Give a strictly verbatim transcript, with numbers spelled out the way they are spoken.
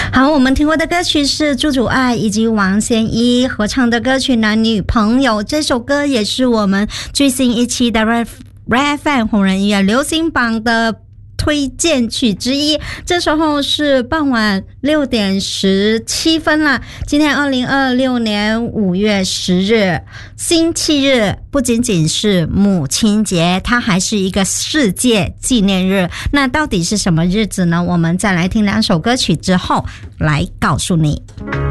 好，我们听过的歌曲是朱祖爱以及王仙一合唱的歌曲《男女朋友》，这首歌也是我们最新一期的 Red F M 红人音乐流行榜的推荐曲之一。这时候是傍晚六点十七分了。今天二零二六年五月十日星期日，不仅仅是母亲节，它还是一个世界纪念日。那到底是什么日子呢？我们再来听两首歌曲之后来告诉你。